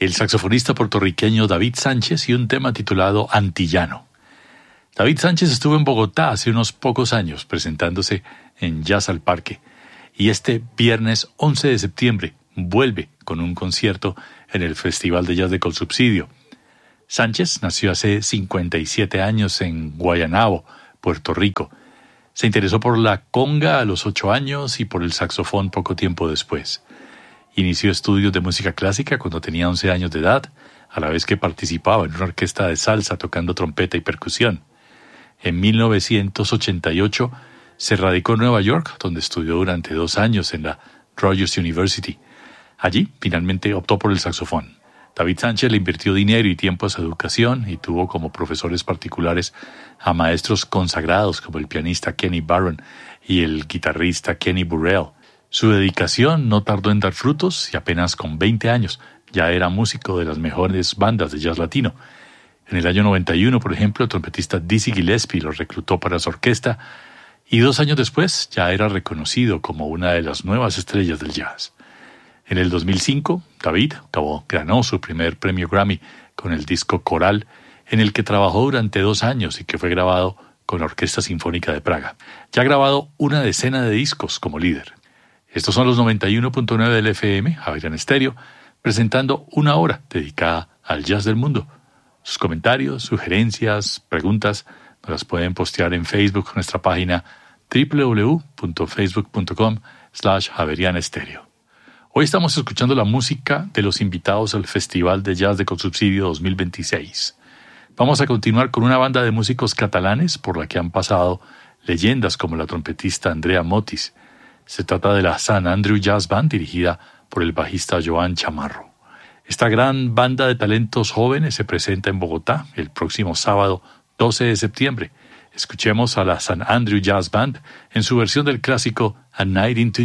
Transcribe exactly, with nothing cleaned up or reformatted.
el saxofonista puertorriqueño David Sánchez y un tema titulado Antillano. David Sánchez estuvo en Bogotá hace unos pocos años presentándose en Jazz al Parque y este viernes once de septiembre vuelve con un concierto en el Festival de Jazz de Colsubsidio. Sánchez nació hace cincuenta y siete años en Guaynabo, Puerto Rico. Se interesó por la conga a los ocho años y por el saxofón poco tiempo después. Inició estudios de música clásica cuando tenía once años de edad, a la vez que participaba en una orquesta de salsa tocando trompeta y percusión. En mil novecientos ochenta y ocho se radicó en Nueva York, donde estudió durante dos años en la Rogers University. Allí, finalmente, optó por el saxofón. David Sánchez le invirtió dinero y tiempo a su educación y tuvo como profesores particulares a maestros consagrados como el pianista Kenny Barron y el guitarrista Kenny Burrell. Su dedicación no tardó en dar frutos y apenas con veinte años ya era músico de las mejores bandas de jazz latino. En el año noventa y uno, por ejemplo, el trompetista Dizzy Gillespie lo reclutó para su orquesta y dos años después ya era reconocido como una de las nuevas estrellas del jazz. En el dos mil cinco, David acabó, ganó su primer premio Grammy con el disco Coral, en el que trabajó durante dos años y que fue grabado con la Orquesta Sinfónica de Praga. Ya ha grabado una decena de discos como líder. Estos son los noventa y uno punto nueve del F M, Javerian Estéreo, presentando una hora dedicada al jazz del mundo. Sus comentarios, sugerencias, preguntas nos las pueden postear en Facebook, nuestra página doble u doble u doble u punto facebook punto com slash Javerian Estéreo. Hoy estamos escuchando la música de los invitados al Festival de Jazz de Colsubsidio dos mil veintiséis. Vamos a continuar con una banda de músicos catalanes por la que han pasado leyendas como la trompetista Andrea Motis. Se trata de la Sant Andreu Jazz Band, dirigida por el bajista Joan Chamarro. Esta gran banda de talentos jóvenes se presenta en Bogotá el próximo sábado doce de septiembre. Escuchemos a la Sant Andreu Jazz Band en su versión del clásico A Night in